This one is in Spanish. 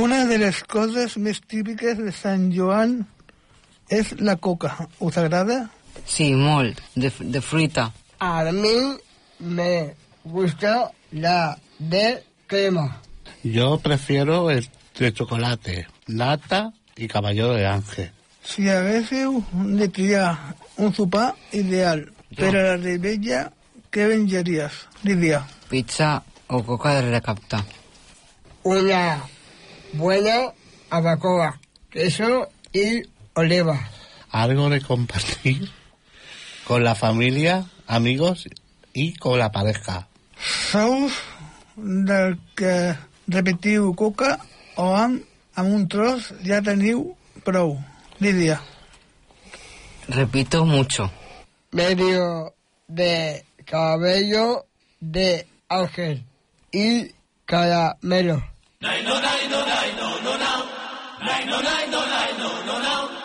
Una de les coses més típiques de Sant Joan és la coca. Us agrada? Sí, molt, de fruita. A mí me gusta la de crema. Yo prefiero el de chocolate, nata y caballero de ángel. Si haguéssiu de triar un sopar ideal per a la Revetlla, què menjaries, Lídia? Pizza o coca de recapta. Una buena barbacoa, queso y oliva. Algo de compartir con la familia, amigos y con la pareja. Sous del que repetiu coca o amb un tros ja teniu prou, Lídia? Repito mucho. Medio de cabello de ángel y caramelo.